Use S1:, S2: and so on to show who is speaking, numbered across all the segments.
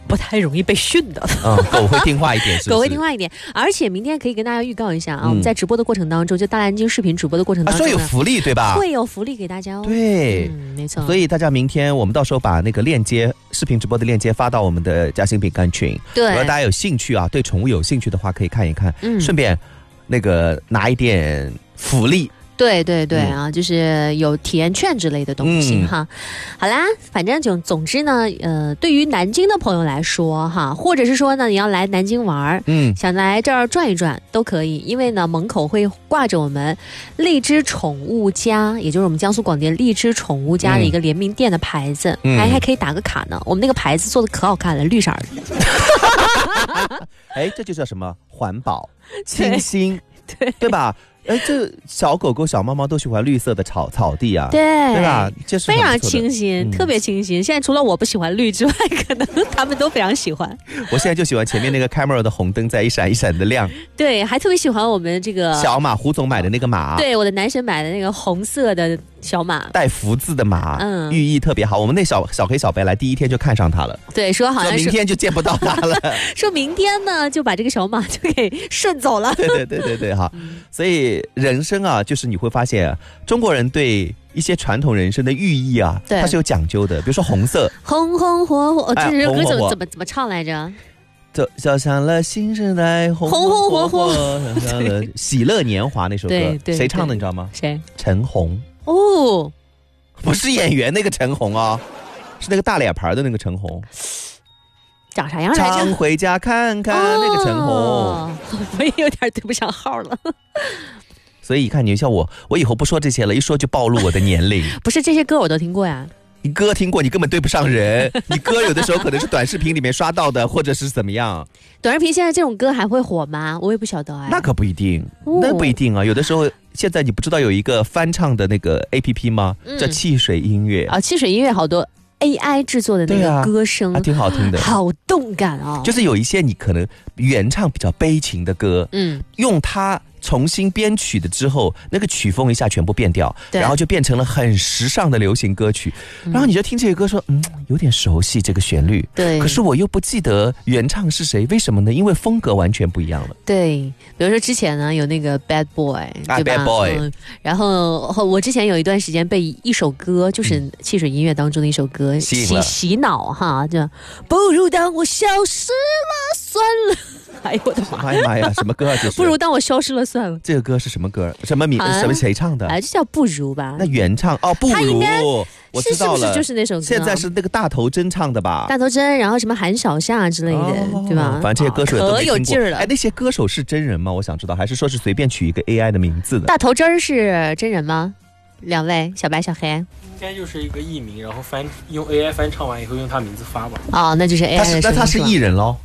S1: 不太容易被训的。
S2: 狗会听话一点，是不是？
S1: 狗会听话一点，而且明天可以跟大家预告一下啊，我们在直播的过程当中，就大蓝鲸视频直播的过程当中，
S2: 说有福利对吧？
S1: 会有福利给大家哦。
S2: 对，
S1: 没错。
S2: 所以大家明天我们到时候把那个链接，视频直播的链接发到我们的嘉兴饼干群。
S1: 对，
S2: 如果大家有兴趣啊，对宠物有兴趣的话，可以看一看，顺便那个拿一点福利。
S1: 对对对啊，就是有体验券之类的东西哈。好啦，反正总之呢，对于南京的朋友来说哈，或者是说呢，你要来南京玩，想来这儿转一转都可以，因为呢门口会挂着我们荔枝宠物家，也就是我们江苏广电荔枝宠物家的一个联名店的牌子，还可以打个卡呢。我们那个牌子做的可好看了，绿色的。
S2: 哎，这就叫什么环保、清新，对吧？这小狗狗、小猫猫都喜欢绿色的草地啊，对吧？这是
S1: 非常清新，特别清新。现在除了我不喜欢绿之外，可能他们都非常喜欢。
S2: 我现在就喜欢前面那个 camera 的红灯在一闪一闪的亮。对，
S1: 还特别喜欢我们这个
S2: 小马，胡总买的那个马。
S1: 对，我的男神买的那个红色的小马，
S2: 带福字的马，寓意特别好。我们那小黑小白来第一天就看上它了，
S1: 对，说好像是
S2: 明天就见不到它了，
S1: 说明天呢就把这个小马就给顺走了。
S2: 对，哈。所以人生啊，就是你会发现中国人对一些传统人生的寓意啊，它是有讲究的。比如说红色，
S1: 红红火火，这首歌怎么唱来着？
S2: 就像了新时代，红红火火，像了喜乐年华那首歌，谁唱的你知道吗？
S1: 谁？
S2: 陈红。
S1: 哦，
S2: 不是演员那个陈红啊，是那个大脸盘的那个陈红。
S1: 长啥样来着？
S2: 常回家看看那个陈红，
S1: 我也有点对不上号了。
S2: 所以一看你像我以后不说这些了，一说就暴露我的年龄。
S1: 不是这些歌我都听过呀。
S2: 你歌听过，你根本对不上人。你歌有的时候可能是短视频里面刷到的，或者是怎么样。
S1: 短视频现在这种歌还会火吗？我也不晓得哎。
S2: 那可不一定，那不一定啊。有的时候现在你不知道有一个翻唱的那个 APP 吗？叫汽水音乐
S1: 啊，汽水音乐好多 AI 制作的那个歌声，
S2: 挺好听的，
S1: 好动感哦。
S2: 就是有一些你可能原唱比较悲情的歌，用它重新编曲的之后，那个曲风一下全部变掉，然后就变成了很时尚的流行歌曲。然后你就听这个歌说，有点熟悉这个旋律，
S1: 对，
S2: 可是我又不记得原唱是谁，为什么呢？因为风格完全不一样了。
S1: 对，比如说之前呢有那个 Bad Boy， 对吧？
S2: Bad Boy，
S1: 然后我之前有一段时间被一首歌，就是汽水音乐当中的一首歌洗脑哈，就不如当我消失了算了。哎呦我的妈
S2: 呀！什么歌啊？这是
S1: 不如当我消失了算了。
S2: 这个歌是什么歌？什么名？什么谁唱的？
S1: 这叫不如吧？
S2: 那原唱不如，我知道了，
S1: 是不是就是那首歌？
S2: 现在是那个大头针唱的吧？
S1: 大头针，然后什么韩小夏之类的，对吧？
S2: 反正这些歌手都
S1: 可有劲儿了。
S2: 那些歌手是真人吗？我想知道，还是说是随便取一个 AI 的名字的？
S1: 大头针是真人吗？两位，小白小黑，
S3: 应该就是一个艺名，然后用 AI 翻唱完以后用他名字发吧。
S1: 那就是 AI 的。
S2: 那他是艺人喽？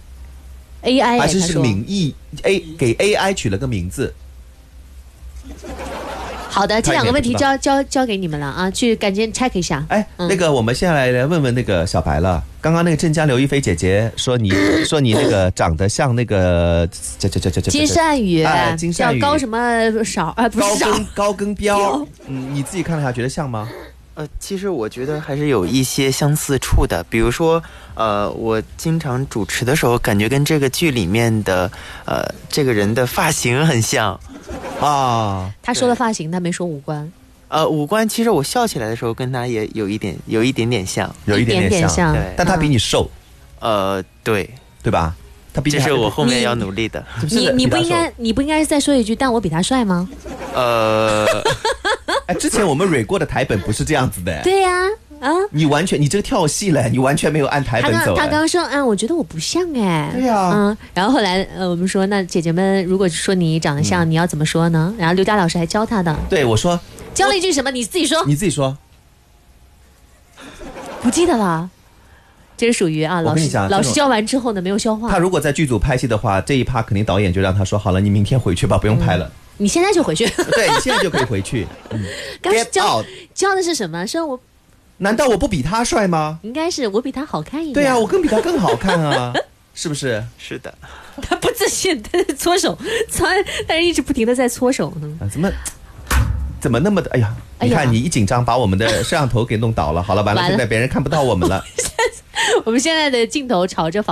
S1: AI
S2: 还是名义给 AI 取了个名字。
S1: 好的，这两个问题交给你们了啊，去赶紧 check 一下。
S2: 那个我们现在来问问那个小白了。刚刚那个镇江刘亦菲姐姐说你那个长得像那个
S1: 金善宇，叫高什么少不是少
S2: 高更彪。你自己看了下觉得像吗？
S4: 其实我觉得还是有一些相似处的，比如说，我经常主持的时候，感觉跟这个剧里面的这个人的发型很像
S2: 啊。
S1: 他说了发型，他没说五官。
S4: 五官其实我笑起来的时候跟他也有一点点像，
S2: 有一点点像，
S4: 对，
S2: 但他比你瘦。
S4: 对
S2: 吧？他比你
S4: 这是我后面要努力的。
S1: 你不应该再说一句，但我比他帅吗？
S2: 之前我们蕊过的台本不是这样子的。
S1: 对呀，
S2: 你完全你这个跳戏了，你完全没有按台本走。
S1: 他刚说我觉得我不像哎。
S2: 对呀，
S1: 然后后来我们说，那姐姐们如果说你长得像，你要怎么说呢？然后刘佳老师还教他的。
S2: 对，我说
S1: 教了一句什么？你自己说。
S2: 你自己说。
S1: 不记得了。这是属于老师教完之后呢没有消化。
S2: 他如果在剧组拍戏的话，这一趴肯定导演就让他说好了，你明天回去吧，不用拍了。
S1: 你现在就回去。
S2: 对，你现在就可以回去。
S1: 刚教的是什么？说我
S2: 难道我不比他帅吗？
S1: 应该是我比他好看一点。
S2: 对啊，我比他更好看啊，是不是？
S4: 是的。
S1: 他不自信，他在搓手，但是一直不停的在搓手呢。
S2: 怎么那么的？哎呀，你看你一紧张，把我们的摄像头给弄倒了。好了，完了，现在别人看不到我们了。
S1: 我们现在的镜头朝着